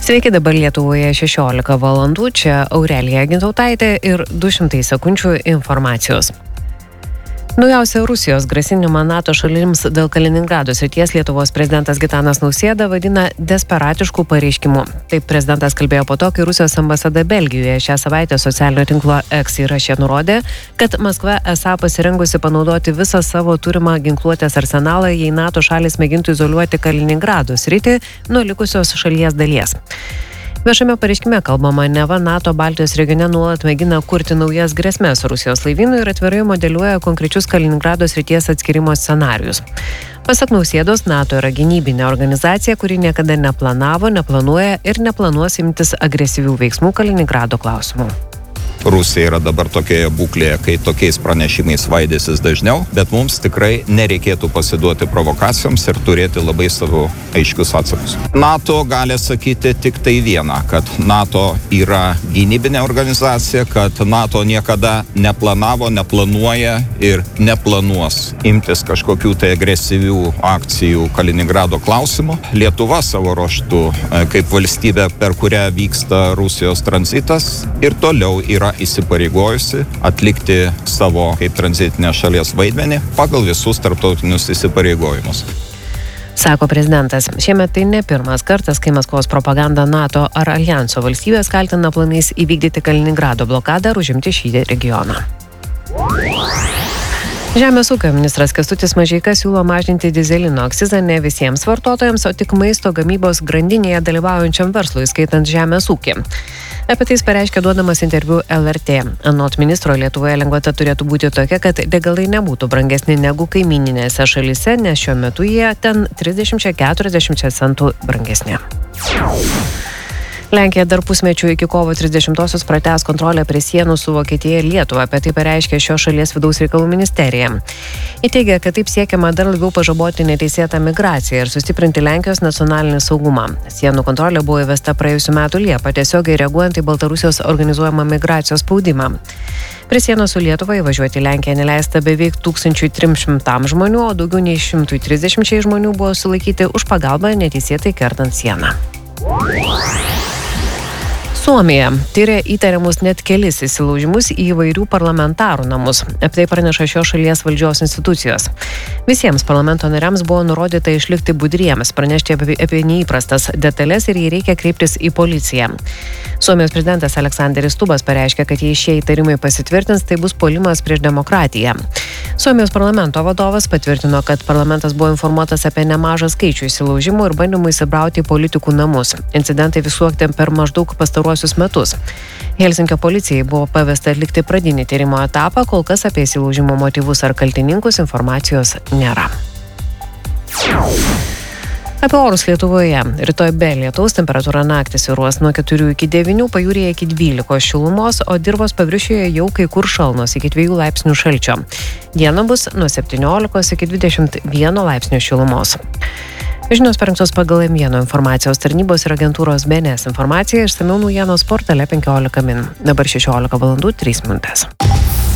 Sveiki, dabar Lietuvoje 16 valandų, čia Aurelija Gintautaitė ir 200 sekundžių informacijos. Naujausią Rusijos grasinimą NATO šalims dėl Kaliningrado srities Lietuvos prezidentas Gitanas Nausėda vadina desperatiškų pareiškimų. Taip prezidentas kalbėjo po to, kai Rusijos ambasada Belgijoje šią savaitę socialinio tinklo X įraše nurodė, kad Maskva esą pasirengusi panaudoti visą savo turimą ginkluotės arsenalą, jei NATO šalis mėgintų izoliuoti Kaliningrado sritį nuo likusios šalies dalies. Viešame pareiškime kalbama, neva NATO Baltijos regione nuolat mėgina kurti naujas grėsmės Rusijos laivynui ir atvirai modeliuoja konkrečius Kaliningrado srities atskirimo scenarius. Pasak Nausėdos, NATO yra gynybinė organizacija, kuri niekada neplanavo, neplanuoja ir neplanuos imtis agresyvių veiksmų Kaliningrado klausimu. Rusija yra dabar tokioje būklėje, kai tokiais pranešimais svaidysis dažniau, bet mums tikrai nereikėtų pasiduoti provokacijoms ir turėti labai savo aiškius atsakus. NATO gali sakyti tik tai vieną, kad NATO yra gynybinė organizacija, kad NATO niekada neplanavo, neplanuoja ir neplanuos imtis kažkokių tai agresyvių akcijų Kaliningrado klausimu. Lietuva savo ruožtu, kaip valstybė, per kurią vyksta Rusijos tranzitas, ir toliau yra įsipareigojusi atlikti savo kaip tranzitinė šalies vaidmenį pagal visus tarptautinius įsipareigojimus. Sako prezidentas, šiemet tai ne pirmas kartas, kai Maskvos propaganda NATO ar aljanso valstybės kaltina planais įvykdyti Kaliningrado blokadą ir užimti šį regioną. Žemės ūkio ministras Kęstutis Mažeika siūlo mažinti dyzelino akcizą ne visiems vartotojams, o tik maisto gamybos grandinėje dalyvaujančiam verslui, skaitant žemės ūkį. Apie tai jis pareiškė duodamas interviu LRT. Anot ministro, Lietuvoje lengvata turėtų būti tokia, kad degalai nebūtų brangesni negu kaimyninėse šalyse, nes šiuo metu jie ten 30-40 centų brangesni. Lenkija dar pusmečių iki kovo 30-osios pratęs kontrolę prie sienų su Vokietija ir Lietuva, apie tai pareiškė šios šalies vidaus reikalų ministerija. Ji teigia, kad taip siekiama dar labiau pažaboti neteisėtą migraciją ir sustiprinti Lenkijos nacionalinį saugumą. Sienų kontrolė buvo įvesta praėjusių metų Liepą, tiesiogiai reaguojant į Baltarusijos organizuojamą migracijos spaudimą. Prie sienos su Lietuva įvažiuoti Lenkiją neleista beveik 1300 žmonių, o daugiau nei 130 žmonių buvo sulaikyti už pagalbą neteisėtai kertant sieną. Suomija tyria įtariamus net kelis įsilaužimus į įvairių parlamentarų namus. Apie tai praneša šios šalies valdžios institucijos. Visiems parlamento nariams buvo nurodyta išlikti budriems, pranešti apie neįprastas detalės ir jei reikia kreiptis į policiją. Suomijos prezidentas Aleksanderis Stubbas pareiškė, kad jei šie įtarimai pasitvirtins, tai bus puolimas prieš demokratiją. Suomijos parlamento vadovas patvirtino, kad parlamentas buvo informuotas apie nemažą skaičių įsilaužimų ir bandymų įsibrauti į politikų namus. Incidentai visuoktė per maždaug pastaruosius metus. Helsinkio policijai buvo pavesta atlikti pradinį tyrimo etapą, kol kas apie įsilaužimo motyvus ar kaltininkus informacijos nėra. Apie orus Lietuvoje. Rytoj be lietaus temperatūra naktį svyruos nuo 4 iki 9, pajūryje iki 12 šilumos, o dirvos paviršiuje jau kai kur šalnos iki 2 laipsnių šalčio. Diena bus nuo 17 iki 21 laipsnių šilumos. Žinios parengtos pagal M1 informacijos tarnybos ir agentūros BNS informaciją, išsamiau naujienos portale 15 min. Dabar 16 valandų 3 minutės.